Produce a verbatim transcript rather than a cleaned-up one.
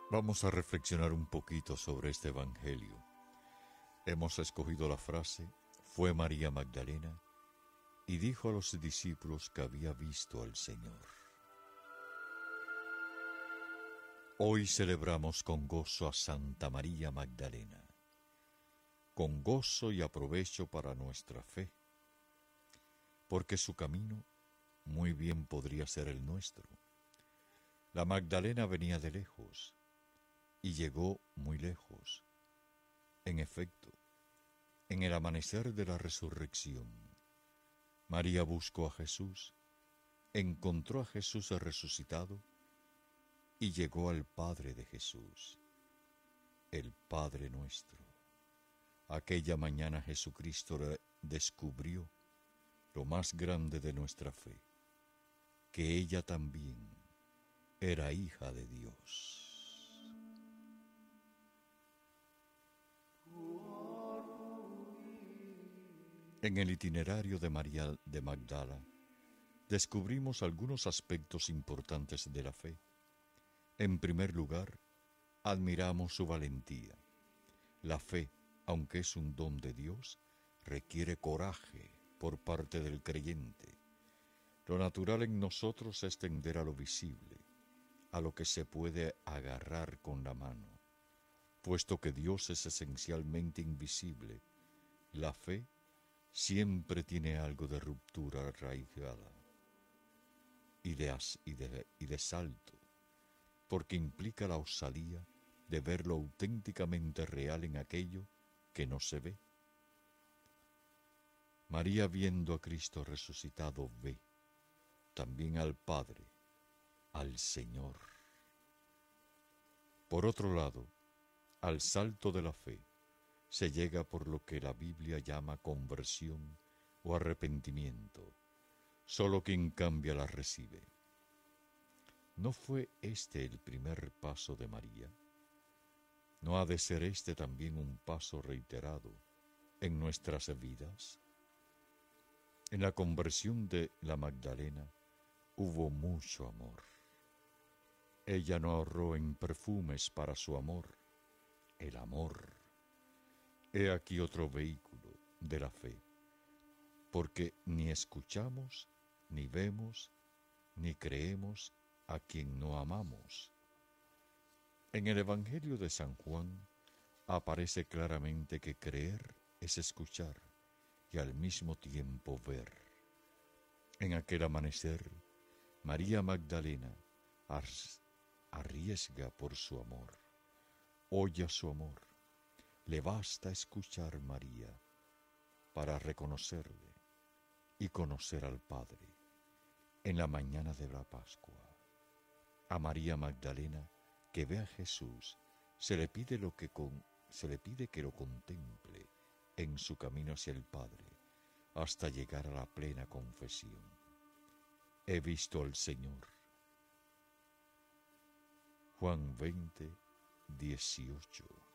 Vamos a reflexionar un poquito sobre este Evangelio. Hemos escogido la frase, fue María Magdalena, y dijo a los discípulos que había visto al Señor. Hoy celebramos con gozo a Santa María Magdalena, con gozo y aprovecho para nuestra fe, porque su camino muy bien podría ser el nuestro. La Magdalena venía de lejos, y llegó muy lejos. En efecto, en el amanecer de la resurrección, María buscó a Jesús, encontró a Jesús resucitado y llegó al Padre de Jesús, el Padre nuestro. Aquella mañana Jesucristo descubrió lo más grande de nuestra fe, que ella también era hija de Dios. En el itinerario de María de Magdala descubrimos algunos aspectos importantes de la fe. En primer lugar, admiramos su valentía. La fe, aunque es un don de Dios, requiere coraje por parte del creyente. Lo natural en nosotros es tender a lo visible, a lo que se puede agarrar con la mano. Puesto que Dios es esencialmente invisible, la fe siempre tiene algo de ruptura arraigada y de, y, de, y de salto, porque implica la osadía de ver lo auténticamente real en aquello que no se ve. María, viendo a Cristo resucitado, ve también al Padre, al Señor. Por otro lado, al salto de la fe se llega por lo que la Biblia llama conversión o arrepentimiento. Solo quien cambia la recibe. ¿No fue este el primer paso de María? ¿No ha de ser este también un paso reiterado en nuestras vidas? En la conversión de la Magdalena hubo mucho amor. Ella no ahorró en perfumes para su amor, el amor. He aquí otro vehículo de la fe, porque ni escuchamos, ni vemos, ni creemos a quien no amamos. En el Evangelio de San Juan aparece claramente que creer es escuchar y al mismo tiempo ver. En aquel amanecer, María Magdalena arriesga por su amor, oye su amor. Le basta escuchar María para reconocerle y conocer al Padre. En la mañana de la Pascua, a María Magdalena, que ve a Jesús, se le pide, lo que con, se le pide que lo contemple en su camino hacia el Padre, hasta llegar a la plena confesión. He visto al Señor. Juan veinte, dieciocho.